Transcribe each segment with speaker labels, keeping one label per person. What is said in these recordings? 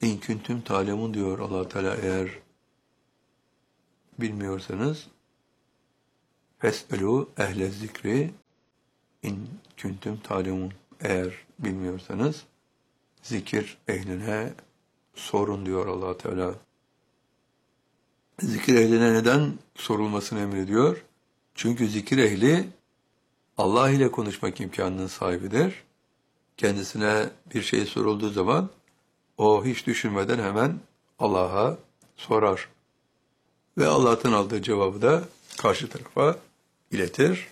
Speaker 1: İn küntüm talemun diyor Allah Teala, eğer bilmiyorsanız. Fes'elû ehle zikri in küntüm talemun. Eğer bilmiyorsanız zikir ehline sorun diyor Allah Teala. Zikir ehline neden sorulmasını emrediyor? Çünkü zikir ehli Allah ile konuşmak imkanının sahibidir. Kendisine bir şey sorulduğu zaman o hiç düşünmeden hemen Allah'a sorar. Ve Allah'tan aldığı cevabı da karşı tarafa iletir.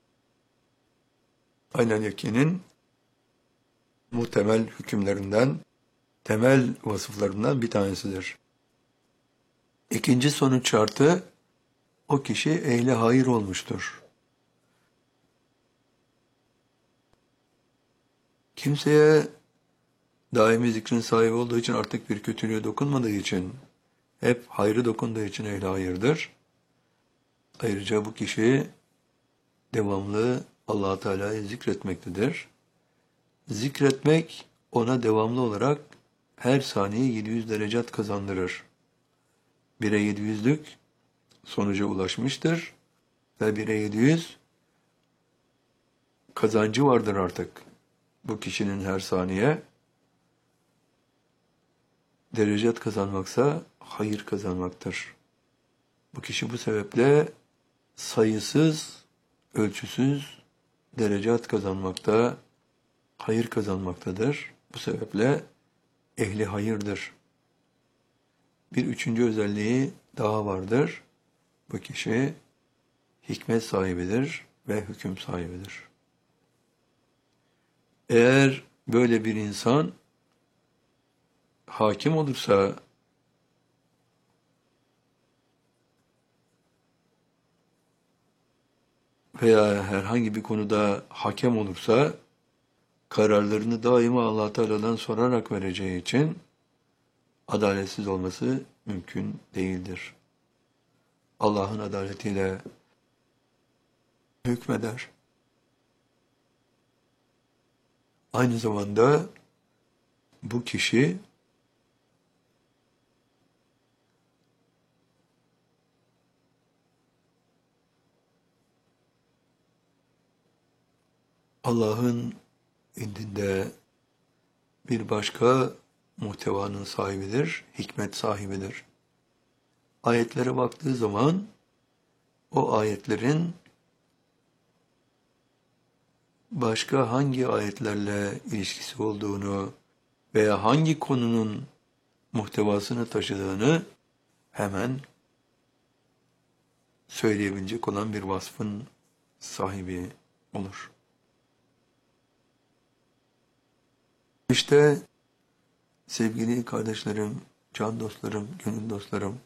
Speaker 1: Aynen yakinin muhtemel hükümlerinden, temel vasıflarından bir tanesidir. İkinci sonuç şartı, o kişi ehli hayır olmuştur. Kimseye daimi zikrin sahibi olduğu için, artık bir kötülüğe dokunmadığı için, hep hayrı dokunduğu için ehli hayırdır. Ayrıca bu kişi devamlı Allah Teala'yı zikretmektedir. Zikretmek ona devamlı olarak her saniye 700 derecat kazandırır. 1'e 700'lük sonuca ulaşmıştır ve 1'e 700 kazancı vardır artık. Bu kişinin her saniye derecat kazanmaksa hayır kazanmaktır. Bu kişi bu sebeple sayısız, ölçüsüz derecat kazanmakta, hayır kazanmaktadır. Bu sebeple ehli hayırdır. Bir üçüncü özelliği daha vardır. Bu kişi hikmet sahibidir ve hüküm sahibidir. Eğer böyle bir insan hakim olursa, veya herhangi bir konuda hakem olursa, kararlarını daima Allah Teala'dan sorarak vereceği için adaletsiz olması mümkün değildir. Allah'ın adaletiyle hükmeder. Aynı zamanda bu kişi Allah'ın indinde bir başka muhtevanın sahibidir, hikmet sahibidir. Ayetlere baktığı zaman o ayetlerin başka hangi ayetlerle ilişkisi olduğunu veya hangi konunun muhtevasını taşıdığını hemen söyleyebilecek olan bir vasfın sahibi olur. İşte sevgili kardeşlerim, can dostlarım, gönül dostlarım,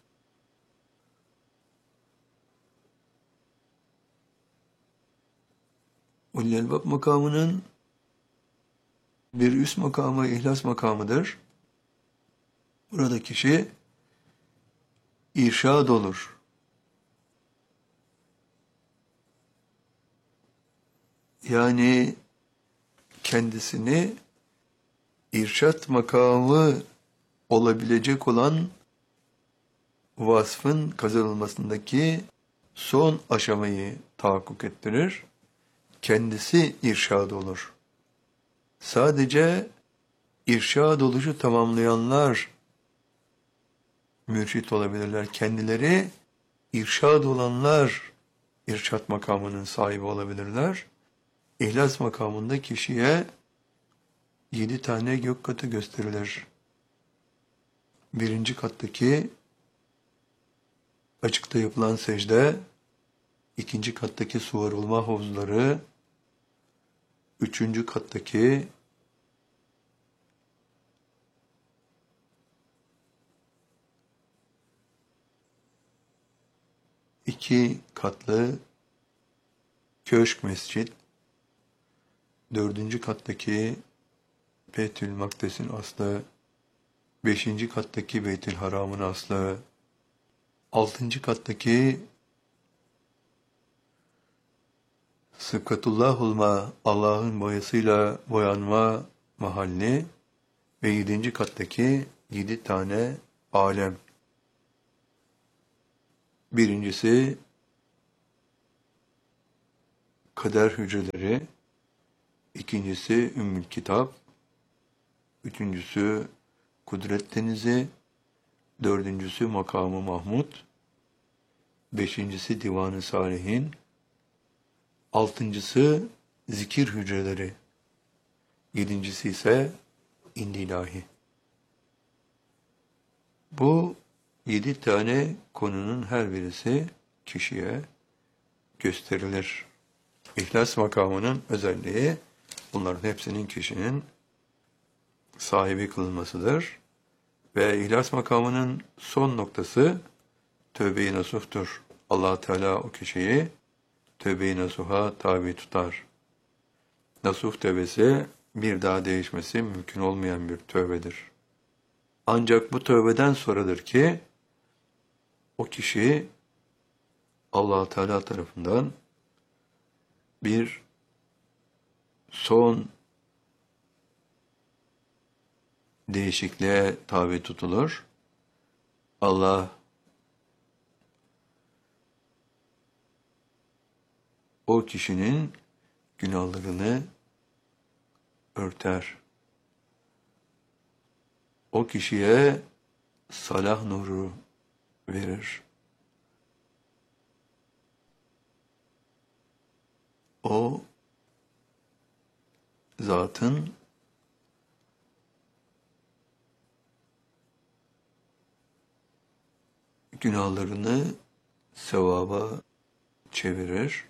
Speaker 1: Ulul Elbab makamının bir üst makamı ihlas makamıdır. Burada kişi irşad olur. Yani kendisini irşad makamı olabilecek olan vasfın kazanılmasındaki son aşamayı tahakkuk ettirir. Kendisi irşad olur. Sadece irşad oluşu tamamlayanlar mürşit olabilirler. Kendileri irşad olanlar irşad makamının sahibi olabilirler. İhlas makamında kişiye 7 tane gök katı gösterilir. 1. kattaki açıkta yapılan secde, 2. kattaki suvarılma havuzları, 3. kattaki iki katlı köşk mescit, 4. kattaki Beytül Makdes'in aslı, 5. kattaki Beytül Haram'ın aslı, 6. kattaki Sıkkatullah olma, Allah'ın boyasıyla boyanma mahalli ve 7. kattaki 7 tane alem. Birincisi kader hücreleri, ikincisi Ümmül Kitap, üçüncüsü Kudret Denizi, dördüncüsü Makamı Mahmud, beşincisi Divan-ı Salihin, altıncısı zikir hücreleri, yedincisi ise İnd-i. Bu 7 tane konunun her birisi kişiye gösterilir. İhlas makamının özelliği bunların hepsinin kişinin sahibi kılınmasıdır. Ve ihlas makamının son noktası tövbe-i nasuhtur. Allah Teala o kişiyi tövbe-i nasuha tabi tutar. Nasuh tövbesi bir daha değişmesi mümkün olmayan bir tövbedir. Ancak bu tövbeden sonradır ki o kişi Allah Teala tarafından bir son değişikliğe tabi tutulur. Allah o kişinin günahlarını örter. O kişiye salah nuru verir. O zatın günahlarını sevaba çevirir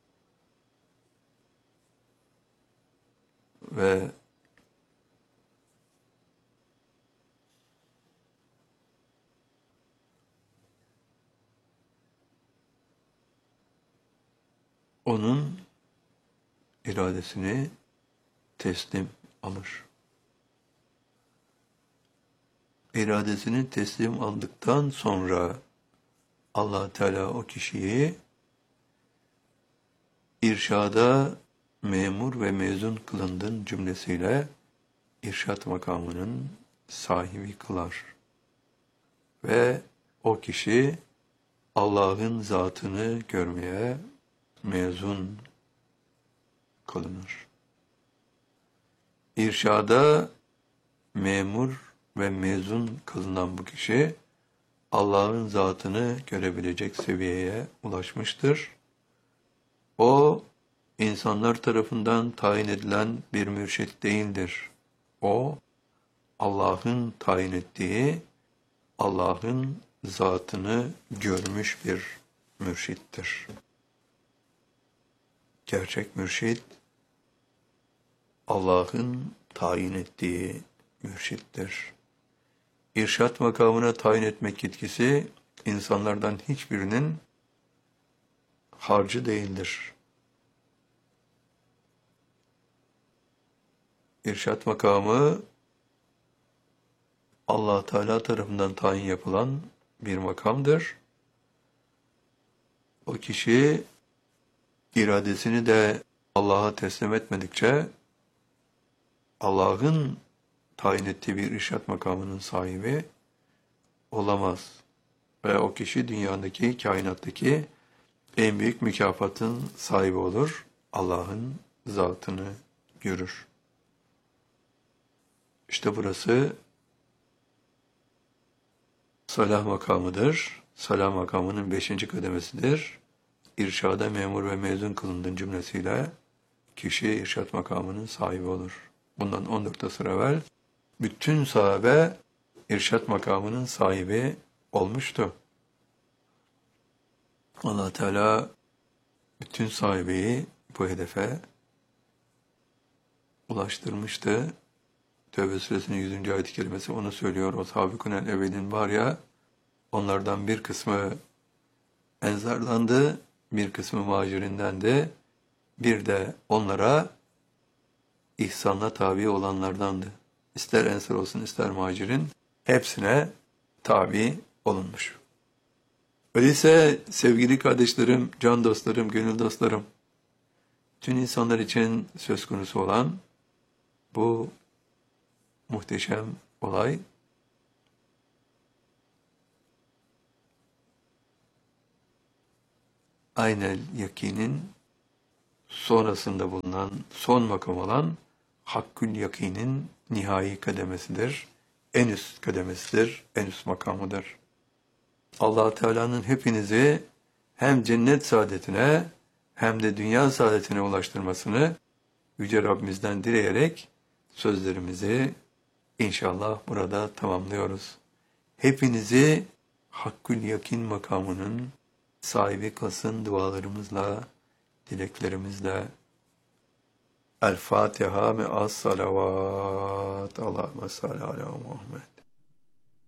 Speaker 1: ve onun iradesini teslim alır. İradesini teslim aldıktan sonra Allah Teala o kişiyi irşada memur ve mezun kılındın cümlesiyle irşat makamının sahibi kılar. Ve o kişi Allah'ın zatını görmeye mezun kılınır. İrşada memur ve mezun kılınan bu kişi Allah'ın zatını görebilecek seviyeye ulaşmıştır. O insanlar tarafından tayin edilen bir mürşit değildir. O Allah'ın tayin ettiği, Allah'ın zatını görmüş bir mürşittir. Gerçek mürşit Allah'ın tayin ettiği mürşittir. İrşat makamına tayin etmek yetkisi insanlardan hiçbirinin harcı değildir. İrşat makamı Allah Teala tarafından tayin yapılan bir makamdır. O kişi iradesini de Allah'a teslim etmedikçe Allah'ın tayin ettiği bir irşat makamının sahibi olamaz. Ve o kişi dünyadaki, kainattaki en büyük mükafatın sahibi olur. Allah'ın zatını görür. İşte burası salah makamıdır. Salah makamının 5. kademesidir. İrşada memur ve mezun kılındığın cümlesiyle kişi irşat makamının sahibi olur. Bundan 14 asır evvel bütün sahabe irşat makamının sahibi olmuştu. Allah Teala bütün sahibeyi bu hedefe ulaştırmıştı. Tevbe suresinin 100. ayet-i kerimesi onu söylüyor. O sabıkun evvelin var ya, onlardan bir kısmı enzarlandı, bir kısmı muhacirindendi, bir de onlara ihsanla tabi olanlardandı. İster ensar olsun ister muhacirin, hepsine tabi olunmuş. Öyleyse sevgili kardeşlerim, can dostlarım, gönül dostlarım, tüm insanlar için söz konusu olan bu muhteşem olay aynel yakinin sonrasında bulunan son makam olan hakkül yakinin nihai kademesidir. En üst kademesidir, en üst makamıdır. Allah Teala'nın hepinizi hem cennet saadetine hem de dünya saadetine ulaştırmasını Yüce Rabbimizden dileyerek sözlerimizi inşallah burada tamamlıyoruz. Hepinizi Hakkül Yakin makamının sahibi kılsın dualarımızla, dileklerimizle. El Fatiha me'as salavat. Allahümme salli ala Muhammed.